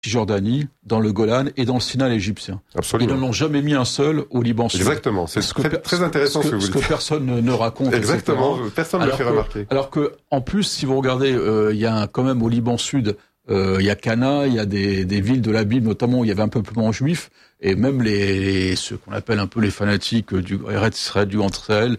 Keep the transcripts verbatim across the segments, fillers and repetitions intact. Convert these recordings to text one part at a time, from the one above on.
Cisjordanie, dans le Golan et dans le Sinaï égyptien. Absolument. Ils n'en ont jamais mis un seul au Liban Sud. Exactement. C'est ce très, que, très intéressant ce que, ce que vous dites. Ce que personne ne, ne raconte. Exactement. et cetera. Personne ne le fait que, remarquer. Alors que, en plus, si vous regardez, il euh, y a un, quand même au Liban Sud, il euh, y a Cana, il y a des, des villes de la Bible, notamment où il y avait un peuplement juif, et même les, les ceux qu'on appelle un peu les fanatiques du Eretz Israël, du Grand Israël,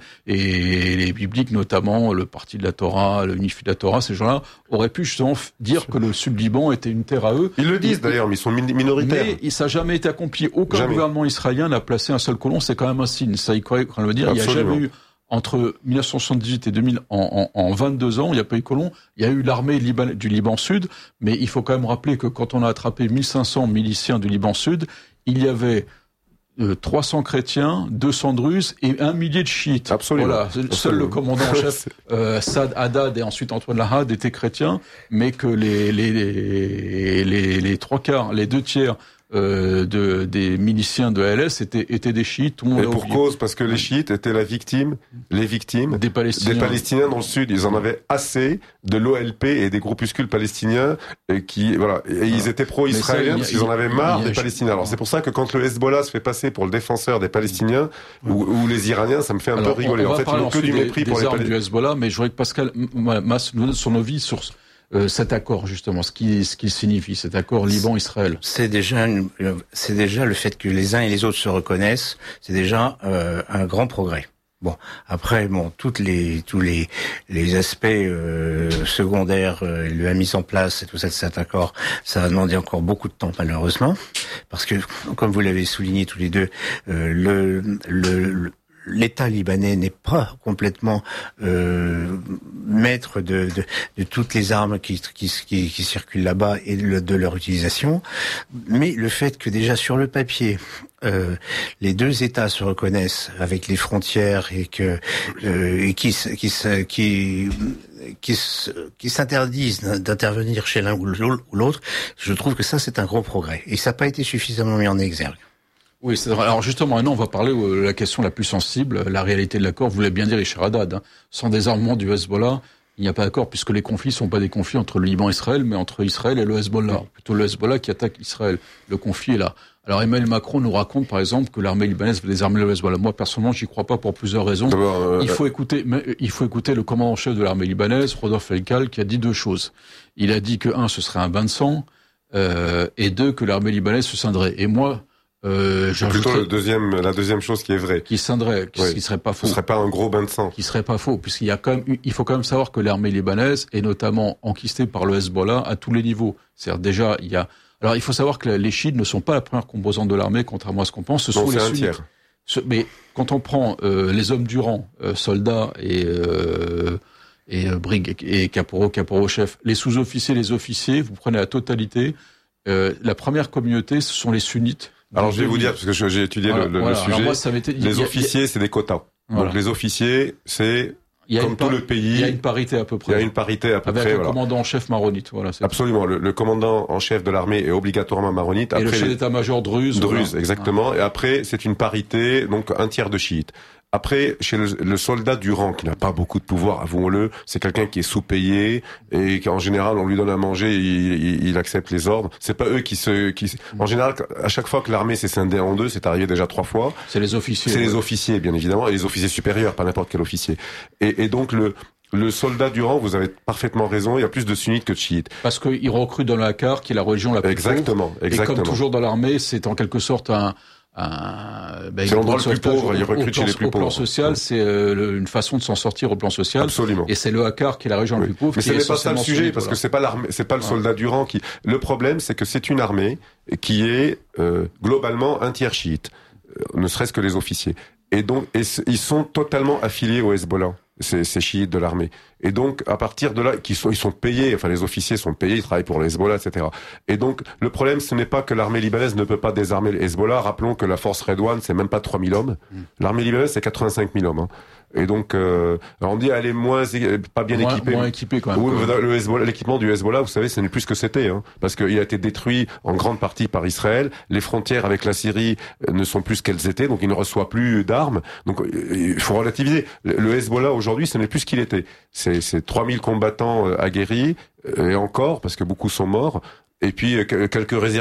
et les bibliques, notamment le parti de la Torah, le Unifi de la Torah, ces gens-là auraient pu justement dire que le Sud-Liban était une terre à eux. Ils le disent et, d'ailleurs, mais ils sont minoritaires. Mais ça n'a jamais été accompli. Aucun jamais. gouvernement israélien n'a placé un seul colon, c'est quand même un signe. Ça, il faut quand même le dire. Absolument. Il n'y a jamais eu, entre mille neuf cent soixante-dix-huit et deux mille, en, en, en vingt-deux ans, il n'y a pas eu de colons. Il y a eu l'armée Liban, du Liban Sud, mais il faut quand même rappeler que quand on a attrapé mille cinq cents miliciens du Liban Sud, il y avait euh, trois cents chrétiens, deux cents druzes et un millier de chiites. Absolument. Voilà. Absolument. Seul le commandant en chef, euh, Saad Haddad et ensuite Antoine Lahad étaient chrétiens, mais que les, les, les, les, les trois quarts, les deux tiers Euh, de, des miliciens de A L S étaient, étaient des chiites. Tout le monde et pour oublié. Cause, parce que les chiites étaient la victime, les victimes des Palestiniens. des Palestiniens dans le Sud. Ils en avaient assez de l'O L P et des groupuscules palestiniens et qui, voilà, et ils étaient pro-israéliens parce qu'ils en avaient marre des Palestiniens. Alors c'est pour ça que quand le Hezbollah se fait passer pour le défenseur des Palestiniens ou, ou les Iraniens, ça me fait un Alors, peu rigoler. On, on en fait, ils n'ont que du mépris des, pour des les Palestiniens. Du Hezbollah, mais je voudrais que Pascal masse nous donne son avis sur Euh, cet accord, justement, ce qu'il ce qu'il signifie, cet accord Liban-Israël. C'est déjà, une, c'est déjà le fait que les uns et les autres se reconnaissent, c'est déjà euh, un grand progrès. Bon, après, bon, toutes les, tous les, les aspects euh, secondaires, euh, la mise en place et tout ça de cet accord, ça va demander encore beaucoup de temps, malheureusement, parce que, comme vous l'avez souligné tous les deux, euh, le, le, le l'État libanais n'est pas complètement euh, maître de, de, de toutes les armes qui, qui, qui, qui circulent là-bas et de, de leur utilisation, mais le fait que déjà sur le papier, euh, les deux États se reconnaissent avec les frontières et que euh, et qui qui qui qui, qui s'interdisent d'intervenir chez l'un ou l'autre, je trouve que ça c'est un gros progrès et ça n'a pas été suffisamment mis en exergue. Oui, c'est vrai. Alors justement, maintenant, on va parler de la question la plus sensible, la réalité de l'accord. Vous l'avez bien dit, Richard Haddad. Hein. Sans désarmement du Hezbollah, il n'y a pas d'accord, puisque les conflits ne sont pas des conflits entre le Liban et Israël, mais entre Israël et le Hezbollah. Oui. Plutôt le Hezbollah qui attaque Israël. Le conflit est là. Alors Emmanuel Macron nous raconte, par exemple, que l'armée libanaise veut désarmer le Hezbollah. Moi, personnellement, j'y crois pas pour plusieurs raisons. Euh, il faut écouter, mais, il faut écouter le commandant en chef de l'armée libanaise, Rodolphe El-Kal, qui a dit deux choses. Il a dit que, un, ce serait un bain de sang, euh, et deux, que l'armée libanaise se scinderait. Et moi, Euh, c'est plutôt le deuxième, la deuxième chose qui est vraie. Qui scindrait, qui, oui. qui serait pas faux. Ce serait pas un gros bain de sang. Qui serait pas faux, puisqu'il y a quand même, il faut quand même savoir que l'armée libanaise est notamment enquistée par le Hezbollah à tous les niveaux. C'est-à-dire déjà, il y a, alors il faut savoir que les chiites ne sont pas la première composante de l'armée, contrairement à ce qu'on pense. Ce non, sont c'est les un sunnites. tiers. Ce, mais quand on prend euh, les hommes du rang, euh, soldats et euh, et euh, brig et caporaux, caporaux-chefs, les sous-officiers, les officiers, vous prenez la totalité. Euh, la première communauté, ce sont les sunnites. Alors je vais vous dire, parce que j'ai étudié voilà, le, le, voilà. le sujet, moi, ça m'était... les a, officiers, a... c'est des quotas. Voilà. Donc les officiers, c'est comme tout par... le pays. Il y a une parité à peu près. Il y a une parité à peu Avec près. Avec le voilà. commandant en chef maronite. Voilà, c'est absolument. Le, le commandant en chef de l'armée est obligatoirement maronite. Et après, le chef les... d'état-major druze. Druze, voilà. exactement. Ah. Et après, c'est une parité, donc un tiers de chiites. Après, chez le, le soldat du rang, qui n'a pas beaucoup de pouvoir, avouons-le, c'est quelqu'un qui est sous-payé et qu'en général, on lui donne à manger, il, il, il accepte les ordres. C'est pas eux qui se, qui, en général, à chaque fois que l'armée s'est scindée en deux, c'est arrivé déjà trois fois. C'est les officiers. C'est ouais. les officiers, bien évidemment, et les officiers supérieurs, pas n'importe quel officier. Et, et donc le, le soldat du rang, vous avez parfaitement raison, il y a plus de sunnites que de chiites. Parce qu'il recrute dans la C A R, qui est la religion la plus exactement, pauvre. Exactement. Et comme toujours dans l'armée, c'est en quelque sorte un, un ben, c'est l'endroit le plus pauvre, il recrute chez les plus pauvres. Au plan social, c'est euh, une façon de s'en sortir au plan social. Absolument. Et c'est le A C A R qui est la région oui. la plus pauvre. Mais ce n'est pas ça le sujet, suivi, parce voilà. que c'est pas l'armée, c'est pas le soldat du rang qui. Le problème, c'est que c'est une armée qui est euh, globalement un tiers chiite, euh, ne serait-ce que les officiers. Et donc, et ils sont totalement affiliés au Hezbollah, ces, ces chiites de l'armée. Et donc, à partir de là, qu'ils sont, ils sont payés, enfin, les officiers sont payés, ils travaillent pour le Hezbollah, et cetera. Et donc, le problème, ce n'est pas que l'armée libanaise ne peut pas désarmer le Hezbollah. Rappelons que la force Redouane, c'est même pas trois mille hommes. Mmh. L'armée libanaise, c'est quatre-vingt-cinq mille hommes, hein. Et donc, euh, alors on dit, elle est moins, pas bien moins, équipée. Moins équipée, quand même. Oui, le Hezbollah, l'équipement du Hezbollah, vous savez, ce n'est plus ce que c'était, hein. Parce qu'il a été détruit en grande partie par Israël. Les frontières avec la Syrie ne sont plus ce qu'elles étaient, donc il ne reçoit plus d'armes. Donc, il faut relativiser. Le Hezbollah, aujourd'hui, ce n'est plus ce qu'il était. C'est, c'est trois mille combattants aguerris, et encore, parce que beaucoup sont morts. et puis quelques réserves